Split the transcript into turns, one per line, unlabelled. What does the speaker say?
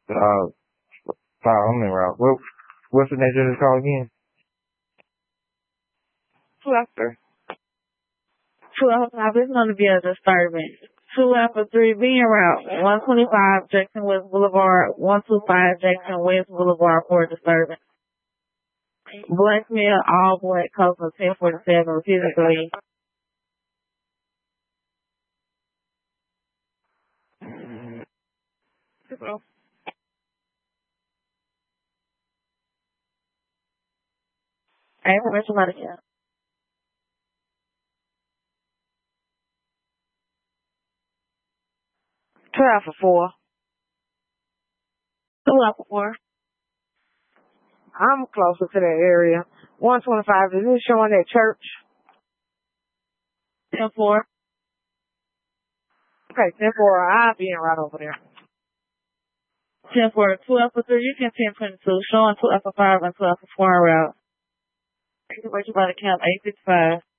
Uh, I'm in route. What's the nature of this call again?
2 after. 2 after 5 is going to be a disturbance. 2 after 3 being route 125 Jackson West Boulevard, 125 Jackson West Boulevard for disturbance. Black male, all black, cover 1047 physically. I ain't heard somebody yet. 2 after 4. 2 after 4.
I'm closer to that area. 125, is it showing that church?
10-4.
Okay, 10-4, I'll be in right over there.
10-4, 2 after 3, you can 10-22, showing 2 after 5 and 2 after 4 route. You can wait about to count 855.